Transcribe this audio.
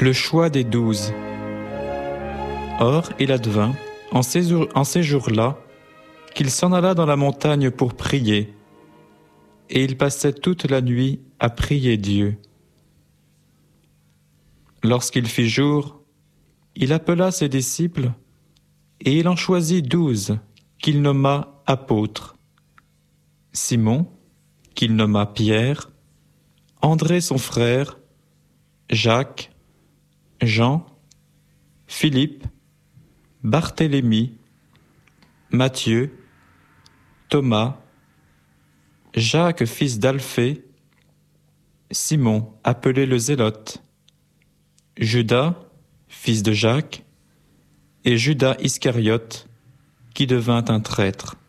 Le choix des 12. Or, il advint, en ces jours-là, qu'il s'en alla dans la montagne pour prier, et il passait toute la nuit à prier Dieu. Lorsqu'il fit jour, il appela ses disciples, et il en choisit 12, qu'il nomma apôtres. Simon, qu'il nomma Pierre, André son frère, Jacques, Jean, Philippe, Barthélemy, Matthieu, Thomas, Jacques fils d'Alphée, Simon appelé le Zélote, Judas, fils de Jacques, et Judas Iscariote, qui devint un traître.